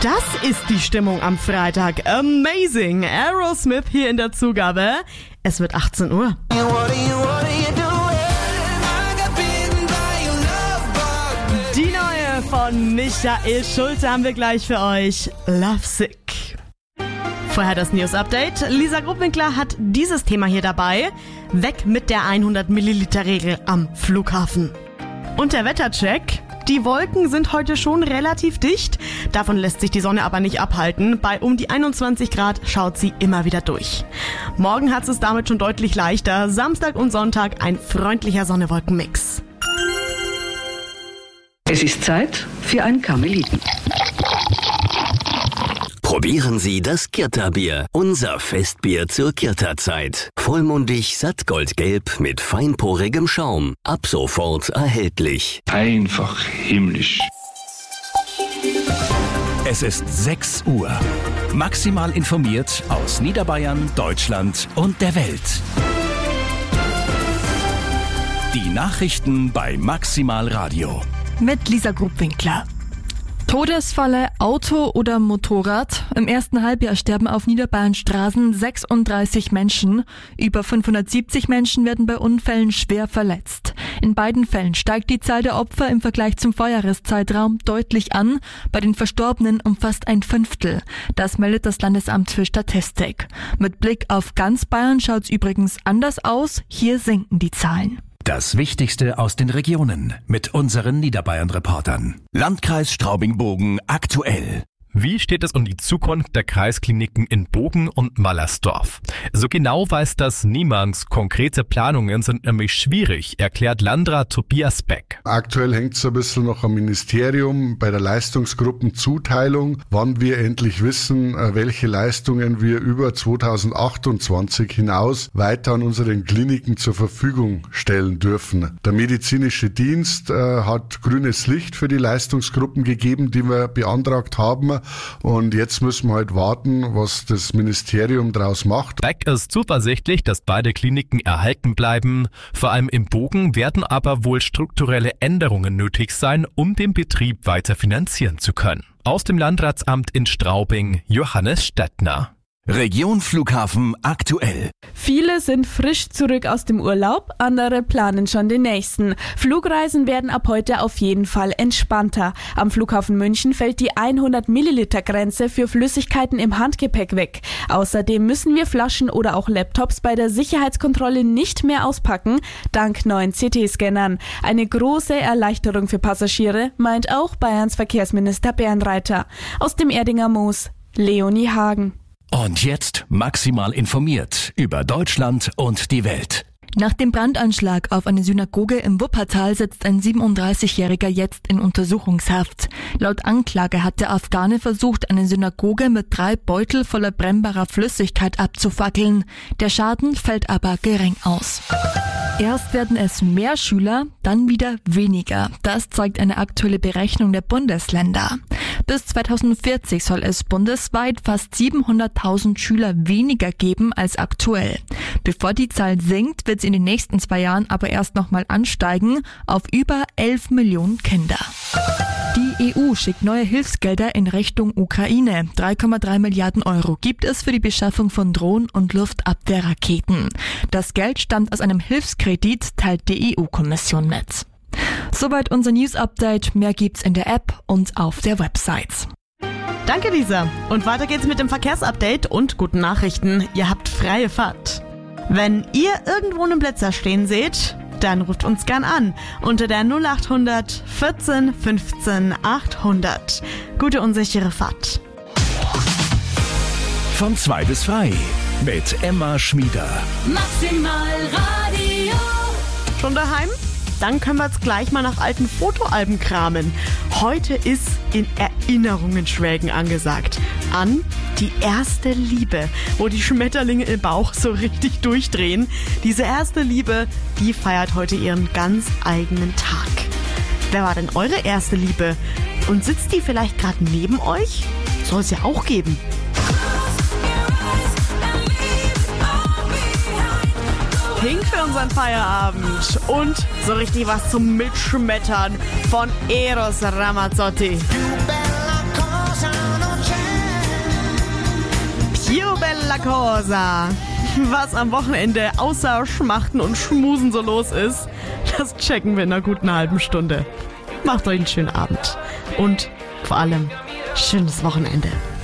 Das ist die Stimmung am Freitag. Amazing. Aerosmith hier in der Zugabe. Es wird 18 Uhr. Die neue von Michael Schulte haben wir gleich für euch. Lovesick. Vorher das News-Update. Lisa Gruppwinkler hat dieses Thema hier dabei. Weg mit der 100-Milliliter-Regel am Flughafen. Und der Wettercheck. Die Wolken sind heute schon relativ dicht. Davon lässt sich die Sonne aber nicht abhalten. Bei um die 21 Grad schaut sie immer wieder durch. Morgen hat es damit schon deutlich leichter. Samstag und Sonntag ein freundlicher Sonne-Wolken-Mix. Es ist Zeit für ein Karmeliten. Probieren Sie das Kirta-Bier, unser Festbier zur Kirta-Zeit. Vollmundig, sattgoldgelb mit feinporigem Schaum. Ab sofort erhältlich. Einfach himmlisch. Es ist 6 Uhr. Maximal informiert aus Niederbayern, Deutschland und der Welt. Die Nachrichten bei Maximal Radio. Mit Lisa Gruppwinkler. Todesfalle Auto oder Motorrad. Im ersten Halbjahr sterben auf Niederbayerns Straßen 36 Menschen. Über 570 Menschen werden bei Unfällen schwer verletzt. In beiden Fällen steigt die Zahl der Opfer im Vergleich zum Vorjahreszeitraum deutlich an. Bei den Verstorbenen um fast ein Fünftel. Das meldet das Landesamt für Statistik. Mit Blick auf ganz Bayern schaut's übrigens anders aus. Hier sinken die Zahlen. Das Wichtigste aus den Regionen mit unseren Niederbayern-Reportern. Landkreis Straubing-Bogen aktuell. Wie steht es um die Zukunft der Kreiskliniken in Bogen und Mallersdorf? So genau weiß das niemand. Konkrete Planungen sind nämlich schwierig, erklärt Landrat Tobias Beck. Aktuell hängt es ein bisschen noch am Ministerium bei der Leistungsgruppenzuteilung, wann wir endlich wissen, welche Leistungen wir über 2028 hinaus weiter an unseren Kliniken zur Verfügung stellen dürfen. Der medizinische Dienst hat grünes Licht für die Leistungsgruppen gegeben, die wir beantragt haben. Und jetzt müssen wir halt warten, was das Ministerium daraus macht. Beck ist zuversichtlich, dass beide Kliniken erhalten bleiben. Vor allem im Bogen werden aber wohl strukturelle Änderungen nötig sein, um den Betrieb weiter finanzieren zu können. Aus dem Landratsamt in Straubing, Johannes Stettner. Region Flughafen aktuell. Viele sind frisch zurück aus dem Urlaub, andere planen schon den nächsten. Flugreisen werden ab heute auf jeden Fall entspannter. Am Flughafen München fällt die 100-Milliliter-Grenze für Flüssigkeiten im Handgepäck weg. Außerdem müssen wir Flaschen oder auch Laptops bei der Sicherheitskontrolle nicht mehr auspacken, dank neuen CT-Scannern. Eine große Erleichterung für Passagiere, meint auch Bayerns Verkehrsminister Bernreiter. Aus dem Erdinger Moos, Leonie Hagen. Und jetzt maximal informiert über Deutschland und die Welt. Nach dem Brandanschlag auf eine Synagoge im Wuppertal sitzt ein 37-Jähriger jetzt in Untersuchungshaft. Laut Anklage hat der Afghane versucht, eine Synagoge mit 3 Beutel voller brennbarer Flüssigkeit abzufackeln. Der Schaden fällt aber gering aus. Erst werden es mehr Schüler, dann wieder weniger. Das zeigt eine aktuelle Berechnung der Bundesländer. Bis 2040 soll es bundesweit fast 700.000 Schüler weniger geben als aktuell. Bevor die Zahl sinkt, wird sie in den nächsten 2 Jahren aber erst nochmal ansteigen auf über 11 Millionen Kinder. Die EU schickt neue Hilfsgelder in Richtung Ukraine. 3,3 Milliarden Euro gibt es für die Beschaffung von Drohnen und Luftabwehrraketen. Das Geld stammt aus einem Hilfskredit, teilt die EU-Kommission mit. Soweit unser News-Update. Mehr gibt's in der App und auf der Website. Danke, Lisa. Und weiter geht's mit dem Verkehrsupdate und guten Nachrichten. Ihr habt freie Fahrt. Wenn ihr irgendwo einen Blitzer stehen seht, dann ruft uns gern an unter der 0800 14 15 800. Gute und sichere Fahrt. Von 2 bis frei mit Emma Schmieder. Maximal Radio. Schon daheim? Dann können wir jetzt gleich mal nach alten Fotoalben kramen. Heute ist in Erinnerungen schwelgen angesagt. An die erste Liebe, wo die Schmetterlinge im Bauch so richtig durchdrehen. Diese erste Liebe, die feiert heute ihren ganz eigenen Tag. Wer war denn eure erste Liebe? Und sitzt die vielleicht gerade neben euch? Soll es ja auch geben. Pink für unseren Feierabend und so richtig was zum Mitschmettern von Eros Ramazzotti. la cosa. Was am Wochenende außer Schmachten und Schmusen so los ist, das checken wir in einer guten halben Stunde. Macht euch einen schönen Abend und vor allem schönes Wochenende.